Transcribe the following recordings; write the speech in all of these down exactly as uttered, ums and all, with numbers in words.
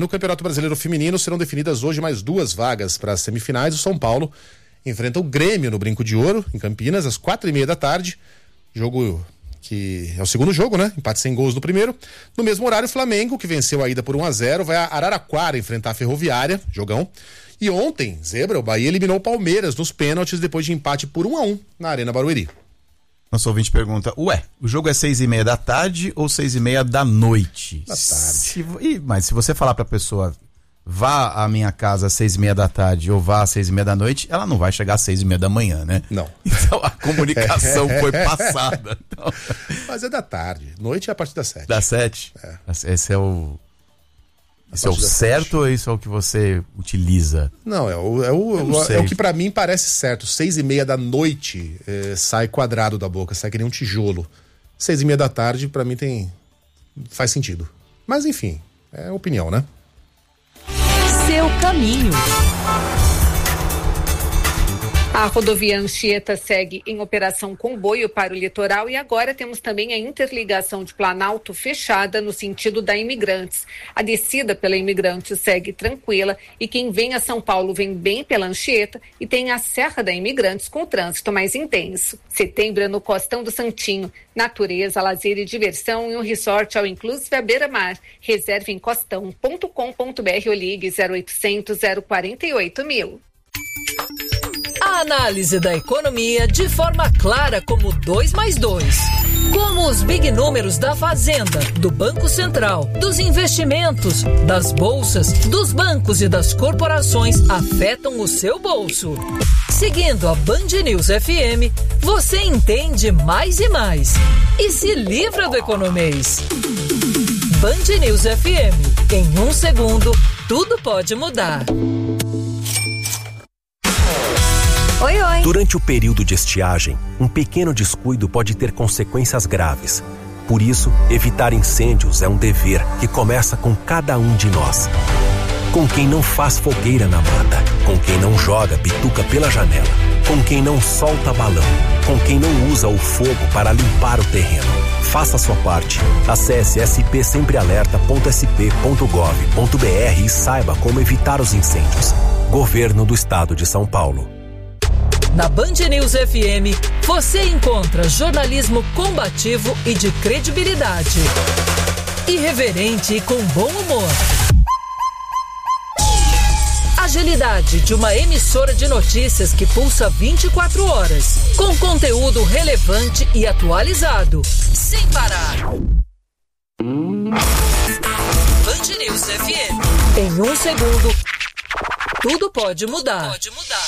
no Campeonato Brasileiro Feminino serão definidas hoje mais duas vagas para as semifinais. O São Paulo enfrenta o Grêmio no Brinco de Ouro, em Campinas, às quatro e meia da tarde. Jogo que é o segundo jogo, né? Empate sem gols no primeiro. No mesmo horário, o Flamengo, que venceu a ida por um a zero, vai a Araraquara enfrentar a Ferroviária, jogão. E ontem, zebra, o Bahia eliminou o Palmeiras nos pênaltis depois de empate por um a um na Arena Barueri. Nosso ouvinte pergunta, ué, o jogo é seis e meia da tarde ou seis e meia da noite? Da tarde. Se, e, mas se você falar pra pessoa, vá à minha casa às seis e meia da tarde ou vá às seis e meia da noite, ela não vai chegar às seis e meia da manhã, né? Não. Então a comunicação foi passada. Então... Mas é da tarde. Noite é a partir das sete. Das sete? É. Esse é o... Isso é o certo sete. Ou isso é o que você utiliza? Não, é o, é o, não é o que pra mim parece certo. Seis e meia da noite é, sai quadrado da boca, sai que nem um tijolo. Seis e meia da tarde, pra mim, tem faz sentido. Mas enfim, é opinião, né? Seu caminho. A rodovia Anchieta segue em operação comboio para o litoral e agora temos também a interligação de Planalto fechada no sentido da Imigrantes. A descida pela Imigrantes segue tranquila e quem vem a São Paulo vem bem pela Anchieta e tem a Serra da Imigrantes com o trânsito mais intenso. Setembro é no Costão do Santinho. Natureza, lazer e diversão em um resort ao Inclusive à beira-mar. Reserve em costão ponto com ponto br ou ligue zero oitocentos, zero quarenta e oito mil. A análise da economia de forma clara como dois mais dois. Como os big números da Fazenda, do Banco Central, dos investimentos, das bolsas, dos bancos e das corporações afetam o seu bolso. Seguindo a Band News F M, você entende mais e mais. E se livra do economês. Band News F M. Em um segundo, tudo pode mudar. Oi, oi. Durante o período de estiagem, um pequeno descuido pode ter consequências graves. Por isso, evitar incêndios é um dever que começa com cada um de nós. Com quem não faz fogueira na mata, com quem não joga bituca pela janela, com quem não solta balão, com quem não usa o fogo para limpar o terreno. Faça a sua parte. Acesse s p sempre alerta ponto s p ponto gov ponto b r e saiba como evitar os incêndios. Governo do Estado de São Paulo. Na Band News F M, você encontra jornalismo combativo e de credibilidade. Irreverente e com bom humor. Agilidade de uma emissora de notícias que pulsa vinte e quatro horas, com conteúdo relevante e atualizado, sem parar. Band News F M. Em um segundo, tudo pode mudar. Pode mudar.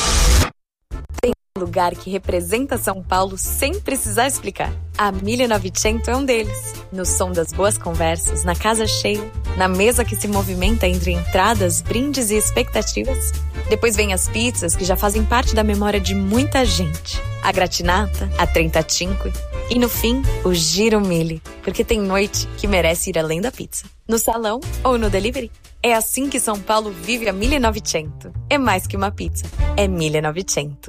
Lugar que representa São Paulo sem precisar explicar. A mille e novecento é um deles. No som das boas conversas, na casa cheia, na mesa que se movimenta entre entradas, brindes e expectativas. Depois vem as pizzas que já fazem parte da memória de muita gente. A gratinata, a trentacinque e no fim, o giro mille, porque tem noite que merece ir além da pizza. No salão ou no delivery. É assim que São Paulo vive a mille e novecento. É mais que uma pizza, é mille e novecento.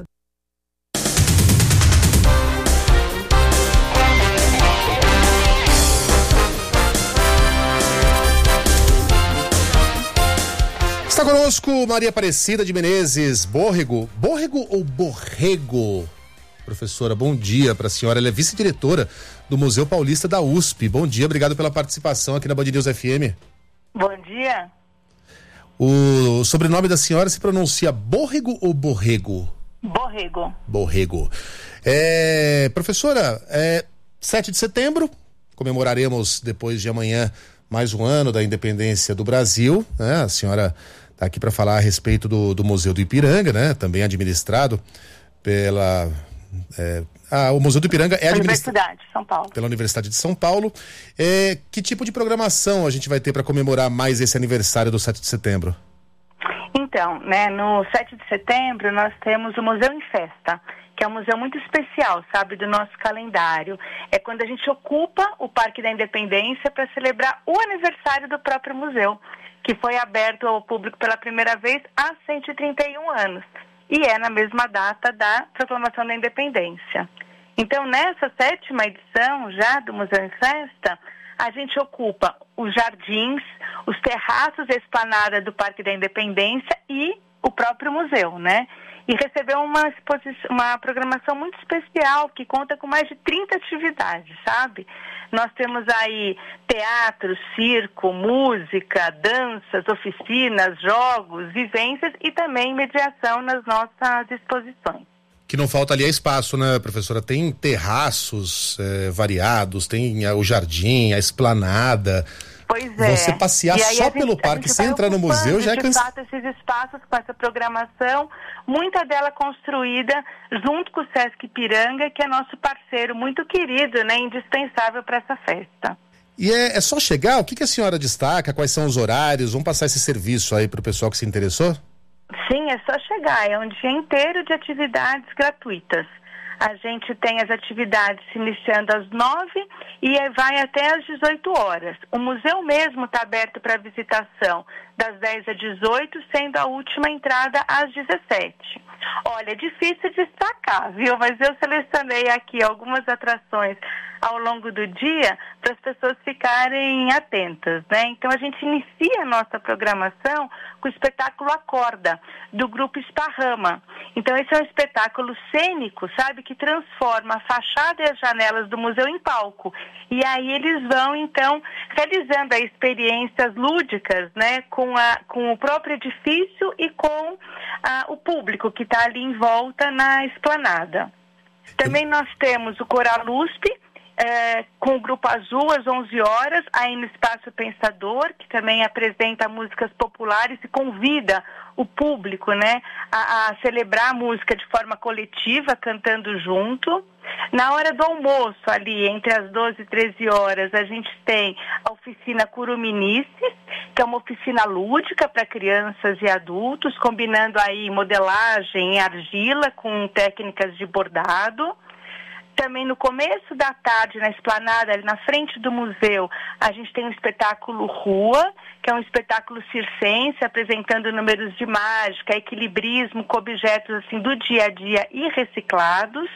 Está conosco Maria Aparecida de Menezes Borrego. Borrego ou Borrego? Professora, bom dia para a senhora. Ela é vice-diretora do Museu Paulista da U S P. Bom dia, obrigado pela participação aqui na Band News F M. Bom dia. O sobrenome da senhora se pronuncia Borrego ou Borrego? Borrego. Borrego. É, professora, é, sete de setembro, comemoraremos depois de amanhã mais um ano da independência do Brasil, né? A senhora está aqui para falar a respeito do, do Museu do Ipiranga, né? Também administrado pela... É, ah, o Museu do Ipiranga é administrado Universidade de São Paulo. Pela Universidade de São Paulo. É, que tipo de programação a gente vai ter para comemorar mais esse aniversário do sete de setembro? Então, né, no sete de setembro nós temos o Museu em Festa, que é um museu muito especial, sabe, do nosso calendário. É quando a gente ocupa o Parque da Independência para celebrar o aniversário do próprio museu, que foi aberto ao público pela primeira vez há cento e trinta e um anos. E é na mesma data da proclamação da independência. Então, nessa sétima edição já do Museu em Festa, a gente ocupa os jardins, os terraços, a esplanada do Parque da Independência e o próprio museu, né? E recebeu uma, exposição, uma programação muito especial, que conta com mais de trinta atividades, sabe? Nós temos aí teatro, circo, música, danças, oficinas, jogos, vivências e também mediação nas nossas exposições. Que não falta ali é espaço, né, professora? Tem terraços é, variados, tem o jardim, a esplanada. Pois é. Você passear só gente, pelo parque sem entrar no museu já é de fato esses espaços com essa programação, muita dela construída junto com o Sesc Ipiranga, que é nosso parceiro muito querido, né, indispensável para essa festa. E é, é só chegar? O que, que a senhora destaca? Quais são os horários? Vamos passar esse serviço aí para o pessoal que se interessou? Sim, é só chegar. É um dia inteiro de atividades gratuitas. A gente tem as atividades iniciando às nove e vai até às dezoito horas. O museu mesmo está aberto para visitação das dez às dezoito, sendo a última entrada às dezessete. Olha, é difícil destacar, viu? Mas eu selecionei aqui algumas atrações ao longo do dia para as pessoas ficarem atentas, né? Então a gente inicia a nossa programação com o espetáculo Acorda, do grupo Esparrama. Então esse é um espetáculo cênico, sabe, que transforma a fachada e as janelas do museu em palco. E aí eles vão, então, realizando aí experiências lúdicas, né, com, a, com o próprio edifício e com a, o público que está ali em volta na esplanada. Também nós temos o Coral U S P, É, com o Grupo Azul, às onze horas, aí no Espaço Pensador, que também apresenta músicas populares e convida o público, né, a, a celebrar a música de forma coletiva, cantando junto. Na hora do almoço, ali, entre as doze e treze horas, a gente tem a oficina Curuminices, que é uma oficina lúdica para crianças e adultos, combinando aí modelagem em argila com técnicas de bordado. Também no começo da tarde, na esplanada, ali na frente do museu, a gente tem um espetáculo Rua, que é um espetáculo circense, apresentando números de mágica, equilibrismo com objetos assim, do dia a dia e reciclados.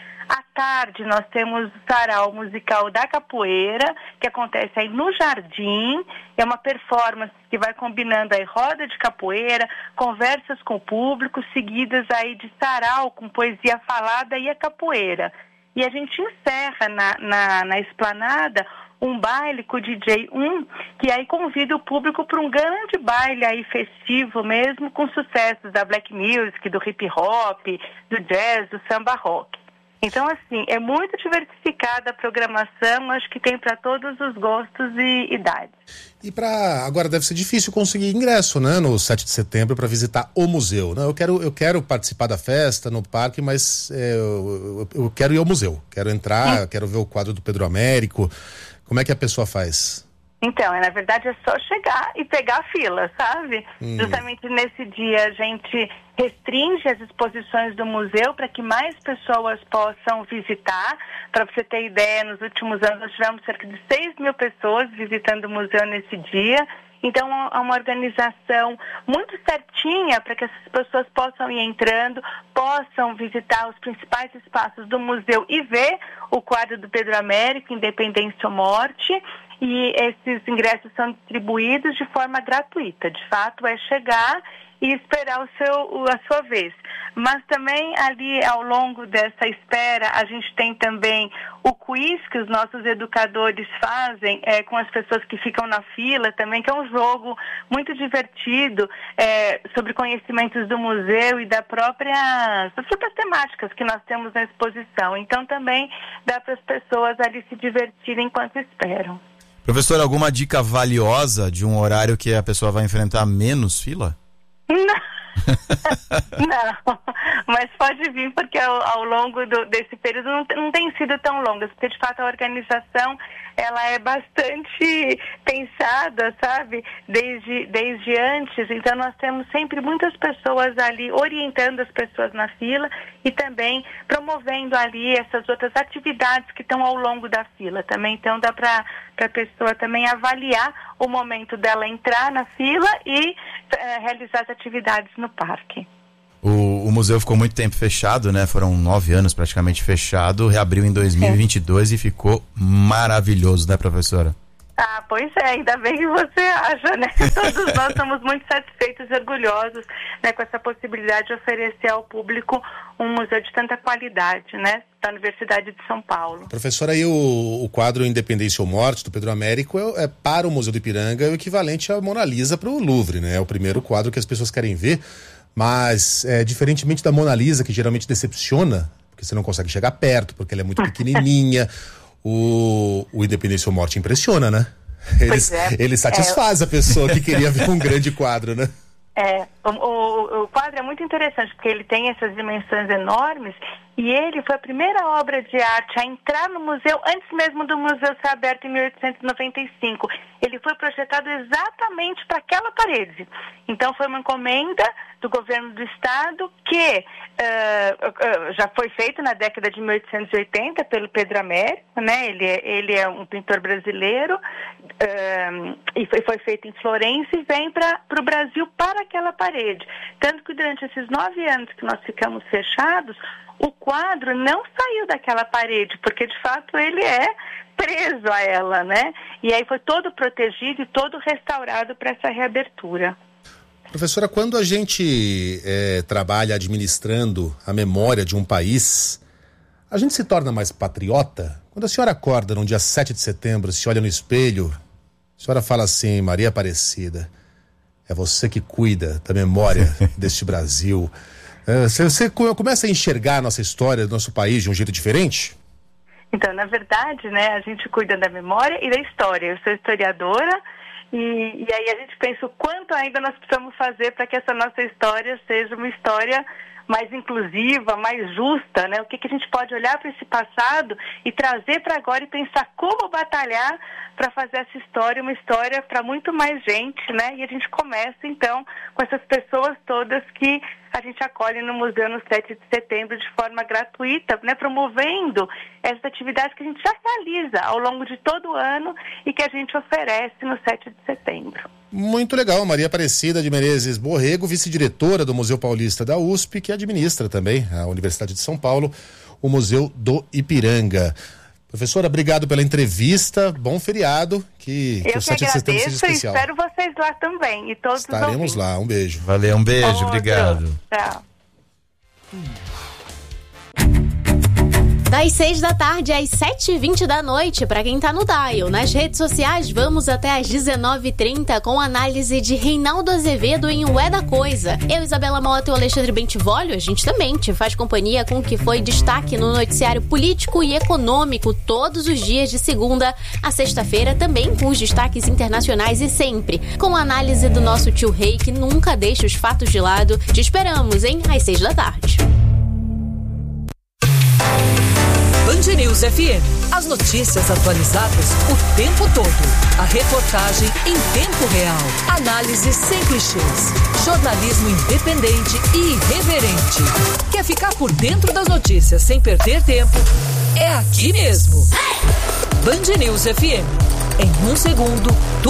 À tarde, nós temos o sarau musical da capoeira, que acontece aí no jardim. É uma performance que vai combinando aí roda de capoeira, conversas com o público, seguidas aí de sarau com poesia falada e a capoeira. E a gente encerra na, na, na esplanada um baile com o D J um, que aí convida o público para um grande baile aí festivo mesmo, com sucessos da black music, do hip hop, do jazz, do samba rock. Então, assim, é muito diversificada a programação, acho que tem para todos os gostos e idades. E para agora deve ser difícil conseguir ingresso, né, no sete de setembro para visitar o museu, né? Eu quero, eu quero participar da festa no parque, mas é, eu, eu, eu quero ir ao museu, quero entrar, hum. quero ver o quadro do Pedro Américo. Como é que a pessoa faz? Então, na verdade é só chegar e pegar a fila, sabe? Hum. Justamente nesse dia a gente restringe as exposições do museu para que mais pessoas possam visitar. Para você ter ideia, nos últimos anos nós tivemos cerca de seis mil pessoas visitando o museu nesse dia. Então, é uma organização muito certinha para que essas pessoas possam ir entrando, possam visitar os principais espaços do museu e ver o quadro do Pedro Américo, Independência ou Morte. E esses ingressos são distribuídos de forma gratuita. De fato, é chegar e esperar o seu, a sua vez. Mas também ali ao longo dessa espera a gente tem também o quiz que os nossos educadores fazem é, com as pessoas que ficam na fila também, que é um jogo muito divertido é, sobre conhecimentos do museu e da própria, das próprias temáticas que nós temos na exposição. Então também dá para as pessoas ali se divertirem enquanto esperam. Professor, alguma dica valiosa de um horário que a pessoa vai enfrentar menos fila? Não. Não, mas pode vir porque ao, ao longo do, desse período não, não tem sido tão longo, porque de fato a organização ela é bastante pensada, sabe, desde, desde antes. Então nós temos sempre muitas pessoas ali orientando as pessoas na fila e também promovendo ali essas outras atividades que estão ao longo da fila também. Então dá para a pessoa também avaliar o momento dela entrar na fila e é, realizar as atividades no parque. O, o museu ficou muito tempo fechado, né? Foram nove anos praticamente fechado. Reabriu em dois mil e vinte e dois é. E ficou maravilhoso, né, professora? Ah, pois é, ainda bem que você acha, né? Todos nós estamos muito satisfeitos e orgulhosos, né, com essa possibilidade de oferecer ao público um museu de tanta qualidade, né, da Universidade de São Paulo. Professora, aí o, o quadro Independência ou Morte, do Pedro Américo, é, é para o Museu do Ipiranga é o equivalente à Mona Lisa para o Louvre, né? É o primeiro quadro que as pessoas querem ver, mas é, diferentemente da Mona Lisa, que geralmente decepciona, porque você não consegue chegar perto, porque ela é muito pequenininha... O, o Independência ou Morte impressiona, né? Ele, é. ele satisfaz é. a pessoa que queria ver um grande quadro, né? É, o, o, o quadro é muito interessante, porque ele tem essas dimensões enormes e ele foi a primeira obra de arte a entrar no museu antes mesmo do museu ser aberto em mil oitocentos e noventa e cinco. Ele foi projetado exatamente para aquela parede. Então foi uma encomenda do governo do estado que uh, uh, já foi feito na década de mil oitocentos e oitenta pelo Pedro Américo, né? Ele é, ele é um pintor brasileiro uh, e foi, foi feito em Florença e vem para o Brasil para aquela parede. Tanto que durante esses nove anos que nós ficamos fechados, o quadro não saiu daquela parede, porque de fato ele é preso a ela, né? E aí foi todo protegido e todo restaurado para essa reabertura. Professora, quando a gente é, trabalha administrando a memória de um país, a gente se torna mais patriota? Quando a senhora acorda no dia sete de setembro, se olha no espelho, a senhora fala assim: Maria Aparecida, é você que cuida da memória deste Brasil. Você, você começa a enxergar a nossa história, do nosso país de um jeito diferente? Então, na verdade, né, a gente cuida da memória e da história. Eu sou historiadora e, e aí a gente pensa o quanto ainda nós precisamos fazer para que essa nossa história seja uma história mais inclusiva, mais justa, né? O que, que a gente pode olhar para esse passado e trazer para agora e pensar como batalhar para fazer essa história uma história para muito mais gente, né? E a gente começa, então, com essas pessoas todas que a gente acolhe no museu no sete de setembro de forma gratuita, né? Promovendo essas atividades que a gente já realiza ao longo de todo o ano e que a gente oferece no sete de setembro. Muito legal. Maria Aparecida de Menezes Borrego, vice-diretora do Museu Paulista da U S P, que administra também a Universidade de São Paulo, o Museu do Ipiranga. Professora, obrigado pela entrevista, bom feriado, que, que o sete de setembro seja especial. Eu espero vocês lá também e todos Estaremos lá, um beijo. Valeu, um beijo, Outro. obrigado. Tchau. Das seis da tarde às sete e vinte da noite, para quem tá no dial. Nas redes sociais, vamos até às dezenove e trinta com análise de Reinaldo Azevedo em O É da Coisa. Eu, Isabela Mota e o Alexandre Bentivolio, a gente também te faz companhia com o que foi destaque no noticiário político e econômico todos os dias de segunda a sexta-feira, também com os destaques internacionais e sempre com a análise do nosso tio Rei, que nunca deixa os fatos de lado. Te esperamos, hein? Às seis da tarde. Band News F M. As notícias atualizadas o tempo todo. A reportagem em tempo real. Análise sem clichês. Jornalismo independente e irreverente. Quer ficar por dentro das notícias sem perder tempo? É aqui mesmo. Band News F M. Em um segundo,